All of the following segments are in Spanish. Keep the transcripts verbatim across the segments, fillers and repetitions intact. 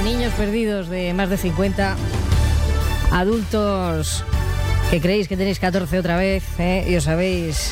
niños perdidos de más de cincuenta, adultos que creéis que tenéis catorce otra vez, ¿eh? Y os habéis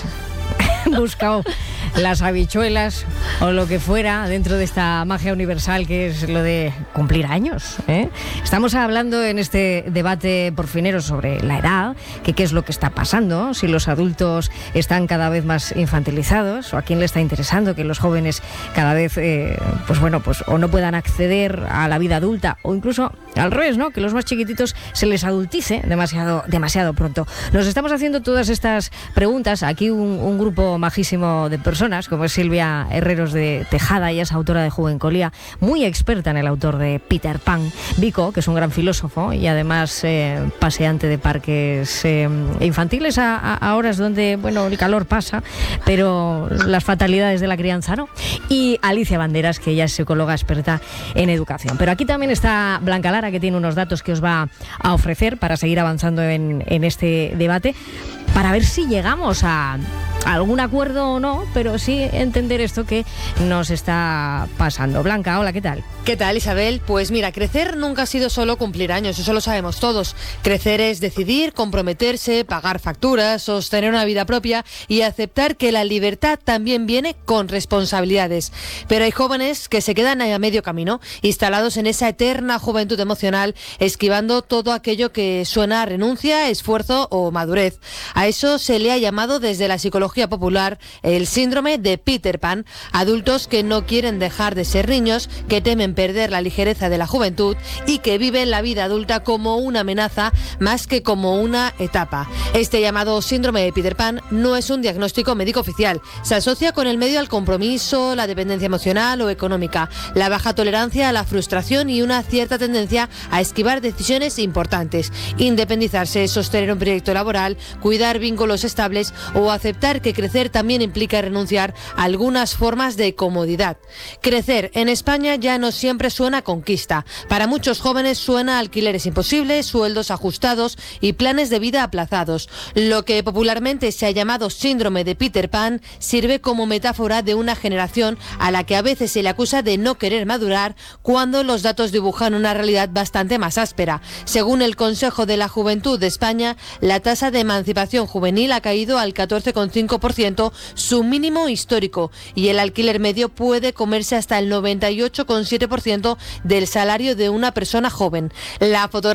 buscado las habichuelas o lo que fuera dentro de esta magia universal que es lo de cumplir años, ¿eh? Estamos hablando en este debate porfinero sobre la edad, que qué es lo que está pasando, si los adultos están cada vez más infantilizados o a quién le está interesando que los jóvenes cada vez, eh, pues bueno, pues o no puedan acceder a la vida adulta o incluso al revés, ¿no? Que los más chiquititos se les adultice demasiado, demasiado pronto. Nos estamos haciendo todas estas preguntas. Aquí un, un grupo majísimo de personas, como es Silvia Herreros de Tejada, ella es autora de Juvencolía, muy experta en el autor de Peter Pan, Vico, que es un gran filósofo y además eh, paseante de parques eh, infantiles a, a, a horas donde, bueno, el calor pasa, pero las fatalidades de la crianza no. Y Alicia Banderas, que ella es psicóloga experta en educación. Pero aquí también está Blanca Lara, que tiene unos datos que os va a ofrecer para seguir avanzando en, en este debate, para ver si llegamos a algún acuerdo o no, pero sí entender esto que nos está pasando. Blanca, hola, ¿qué tal? ¿Qué tal, Isabel? Pues mira, crecer nunca ha sido solo cumplir años, eso lo sabemos todos. Crecer es decidir, comprometerse, pagar facturas, sostener una vida propia y aceptar que la libertad también viene con responsabilidades. Pero hay jóvenes que se quedan a medio camino, instalados en esa eterna juventud emocional, esquivando todo aquello que suena a renuncia, esfuerzo o madurez. A eso se le ha llamado desde la psicología popular el síndrome de Peter Pan, adultos que no quieren dejar de ser niños, que temen perder la ligereza de la juventud y que viven la vida adulta como una amenaza más que como una etapa. Este llamado síndrome de Peter Pan no es un diagnóstico médico oficial. Se asocia con el medio al compromiso, la dependencia emocional o económica, la baja tolerancia a la frustración y una cierta tendencia a esquivar decisiones importantes, independizarse, sostener un proyecto laboral, cuidar vínculos estables o aceptar que crecer también implica renunciar a algunas formas de comodidad. Crecer en España ya no siempre suena a conquista. Para muchos jóvenes suena a alquileres imposibles, sueldos ajustados y planes de vida aplazados. Lo que popularmente se ha llamado síndrome de Peter Pan sirve como metáfora de una generación a la que a veces se le acusa de no querer madurar cuando los datos dibujan una realidad bastante más áspera. Según el Consejo de la Juventud de España, la tasa de emancipación juvenil ha caído al catorce coma cinco por ciento, su mínimo histórico, y el alquiler medio puede comerse hasta el noventa y ocho coma siete por ciento del salario de una persona joven. La fotografía